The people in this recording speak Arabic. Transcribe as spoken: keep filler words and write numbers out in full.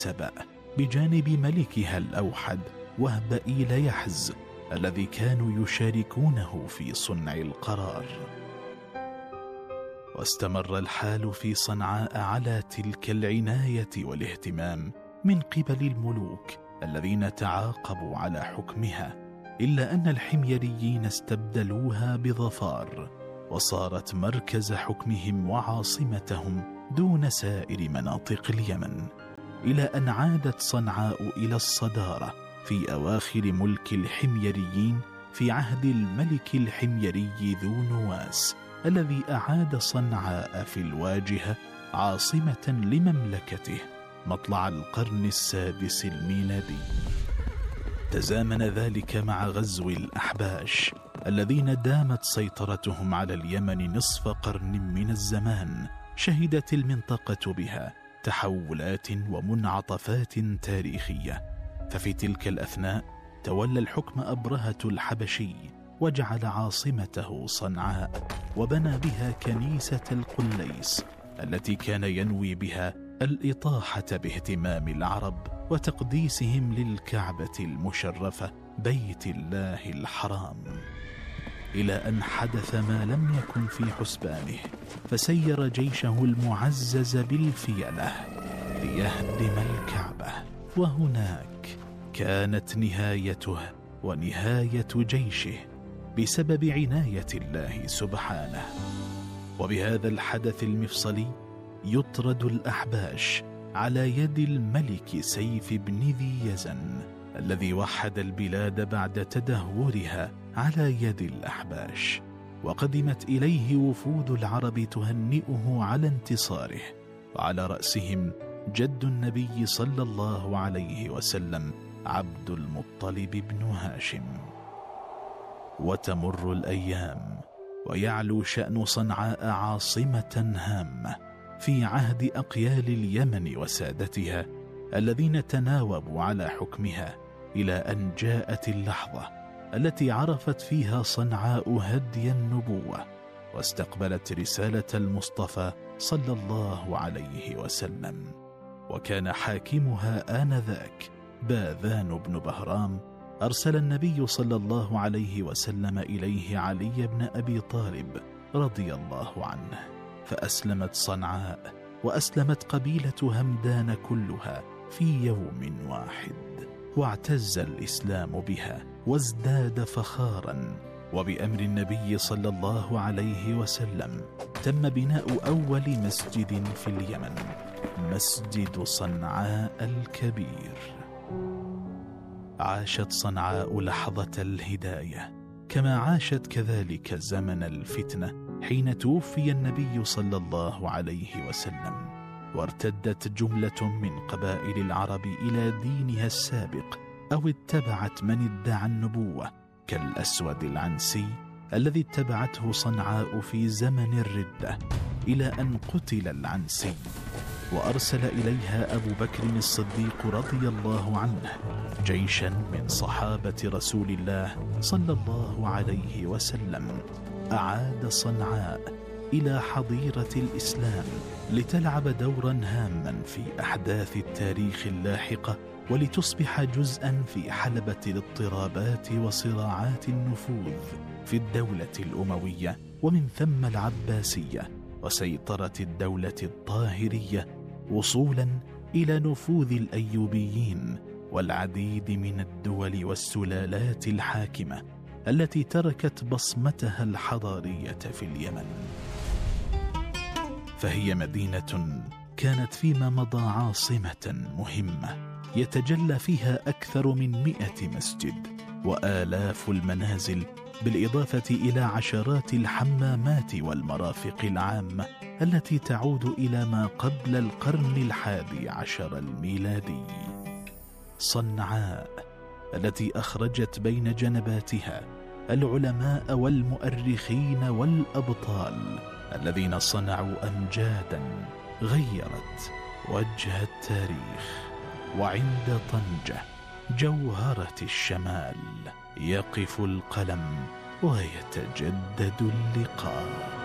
سبأ بجانب ملكها الأوحد وهب إيل يحز الذي كانوا يشاركونه في صنع القرار. واستمر الحال في صنعاء على تلك العناية والاهتمام من قبل الملوك الذين تعاقبوا على حكمها، إلا أن الحميريين استبدلوها بظفار، وصارت مركز حكمهم وعاصمتهم دون سائر مناطق اليمن، إلى أن عادت صنعاء إلى الصدارة في أواخر ملك الحميريين في عهد الملك الحميري ذو نواس، الذي أعاد صنعاء في الواجهة عاصمة لمملكته مطلع القرن السادس الميلادي. تزامن ذلك مع غزو الأحباش الذين دامت سيطرتهم على اليمن نصف قرن من الزمان، شهدت المنطقة بها تحولات ومنعطفات تاريخية. ففي تلك الأثناء تولى الحكم أبرهة الحبشي، وجعل عاصمته صنعاء، وبنى بها كنيسة القليس التي كان ينوي بها الإطاحة باهتمام العرب وتقديسهم للكعبة المشرفة بيت الله الحرام، إلى أن حدث ما لم يكن في حسبانه، فسير جيشه المعزز بالفيلة ليهدم الكعبة، وهناك كانت نهايته ونهاية جيشه بسبب عناية الله سبحانه. وبهذا الحدث المفصلي يطرد الأحباش على يد الملك سيف بن ذي يزن الذي وحد البلاد بعد تدهورها على يد الأحباش. وقدمت إليه وفود العرب تهنئه على انتصاره، وعلى رأسهم جد النبي صلى الله عليه وسلم عبد المطلب بن هاشم. وتمر الأيام ويعلو شأن صنعاء عاصمة هامة في عهد أقيال اليمن وسادتها الذين تناوبوا على حكمها، إلى أن جاءت اللحظة التي عرفت فيها صنعاء هدي النبوة، واستقبلت رسالة المصطفى صلى الله عليه وسلم. وكان حاكمها آنذاك باذان بن بهرام. أرسل النبي صلى الله عليه وسلم إليه علي بن أبي طالب رضي الله عنه، فأسلمت صنعاء وأسلمت قبيلة همدان كلها في يوم واحد، واعتز الإسلام بها وازداد فخارا. وبأمر النبي صلى الله عليه وسلم تم بناء أول مسجد في اليمن، مسجد صنعاء الكبير. عاشت صنعاء لحظة الهداية، كما عاشت كذلك زمن الفتنة حين توفي النبي صلى الله عليه وسلم، وارتدت جملة من قبائل العرب إلى دينها السابق، أو اتبعت من ادعى النبوة كالأسود العنسي الذي اتبعته صنعاء في زمن الردة، إلى أن قتل العنسي. وأرسل إليها أبو بكر الصديق رضي الله عنه جيشا من صحابة رسول الله صلى الله عليه وسلم، أعاد صنعاء إلى حظيرة الإسلام لتلعب دورا هاما في أحداث التاريخ اللاحقة، ولتصبح جزءا في حلبة الاضطرابات وصراعات النفوذ في الدولة الأموية، ومن ثم العباسية، وسيطرة الدولة الطاهرية، وصولا إلى نفوذ الأيوبيين والعديد من الدول والسلالات الحاكمة التي تركت بصمتها الحضارية في اليمن. فهي مدينة كانت فيما مضى عاصمة مهمة يتجلى فيها أكثر من مئة مسجد وآلاف المنازل، بالإضافة إلى عشرات الحمامات والمرافق العامة التي تعود إلى ما قبل القرن الحادي عشر الميلادي. صنعاء التي أخرجت بين جنباتها العلماء والمؤرخين والأبطال الذين صنعوا أمجادا غيرت وجه التاريخ. وعند طنجة جوهرة الشمال يقف القلم ويتجدد اللقاء.